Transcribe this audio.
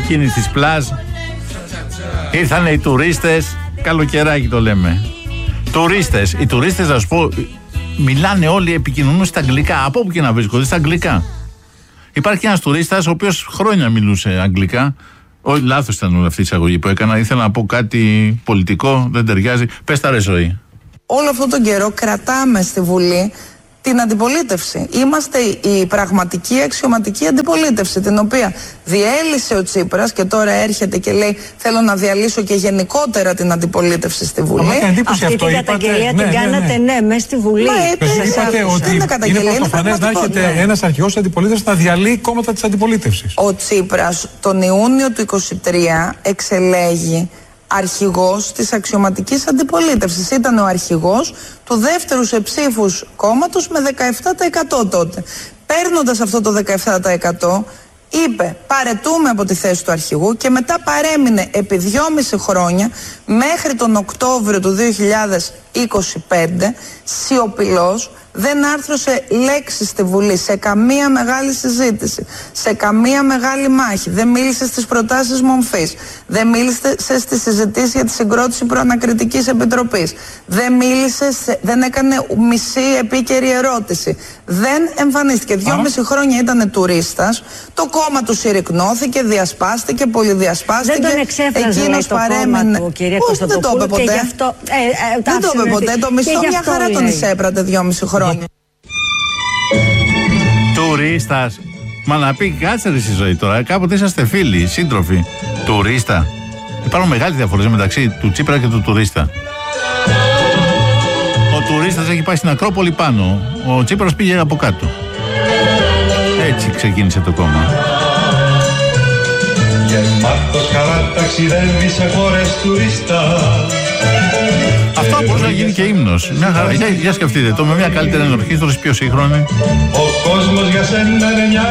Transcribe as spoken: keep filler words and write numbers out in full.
εκείνη της πλάζ. Ήρθανε οι τουρίστες. Καλοκαιράκι το λέμε. Τουρίστες. Οι τουρίστες, να σου πω, μιλάνε όλοι, επικοινωνούν στα αγγλικά. Από όπου και να βρίσκονται, στα αγγλικά. Υπάρχει ένας τουρίστας ο οποίος χρόνια μιλούσε αγγλικά. Όχι, λάθος ήταν όλη αυτή η εισαγωγή που έκανα. Ήθελα να πω κάτι πολιτικό, δεν ταιριάζει. Πες τα ρε Ζωή. Όλο αυτόν τον καιρό κρατάμε στη Βουλή την αντιπολίτευση. Είμαστε η πραγματική αξιωματική αντιπολίτευση, την οποία διέλυσε ο Τσίπρας και τώρα έρχεται και λέει θέλω να διαλύσω και γενικότερα την αντιπολίτευση στη Βουλή. Αυτή αυτό την καταγγελία την κάνατε ναι, ναι, μέσα στη Βουλή. Μα είπατε ότι είναι πρωτοφανές να έρχεται ένας αρχηγός της αντιπολίτευσης να διαλύει κόμματα της αντιπολίτευσης. Ο Τσίπρας τον Ιούνιο του είκοσι τρία εξελέγει αρχηγός της αξιωματικής αντιπολίτευσης. Ήταν ο αρχηγός του δεύτερου σε ψήφους κόμματος με δεκαεπτά τοις εκατό τότε. Παίρνοντας αυτό το δεκαεπτά τοις εκατό, είπε παρετούμε από τη θέση του αρχηγού και μετά παρέμεινε επί δυόμιση χρόνια μέχρι τον Οκτώβριο του δύο χιλιάδες είκοσι πέντε σιωπηλός, δεν άρθρωσε λέξη στη Βουλή σε καμία μεγάλη συζήτηση, σε καμία μεγάλη μάχη, δεν μίλησε στις προτάσεις μομφής, δεν μίλησε στις συζητήσεις για τη συγκρότηση προανακριτικής επιτροπής, δεν μίλησε, σε, δεν έκανε μισή επίκαιρη ερώτηση, δεν εμφανίστηκε. Δυόμιση χρόνια ήταν τουρίστας, το κόμμα του συρρυκνώθηκε, διασπάστηκε, πολυδιασπάστηκε. Δεν τον εξέφραζε λέει, το κόμμα του, κυρία Κωνσταντοπούλου. Δεν το είπε ποτέ. Αυτό, ε, ε, δεν το είπε ποτέ. Το μισθό μια χαρά τον εισέπρατε δυόμιση χρόνια. Τουρίστας. Μα να πει κάτσε ρε στη Ζωή τώρα. Κάποτε είσαστε φίλοι, σύντροφοι. Τουρίστα. Υπάρχουν μεγάλες διαφορές μεταξύ του Τσίπρα και του τουρίστα. Ο τουρίστας έχει πάει στην Ακρόπολη πάνω. Ο Τσίπρας πήγε από κάτω. Έτσι ξεκίνησε το κόμμα. Γεμάτος χαρά ταξιδεύει σε χώρες τουρίστα. Αυτό μπορούσε να γίνει και ύμνος. Μια χαρά. Για, για σκεφτείτε το με μια καλύτερη ενορχήστρωση πιο σύγχρονη. Ο κόσμος για σένα είναι μια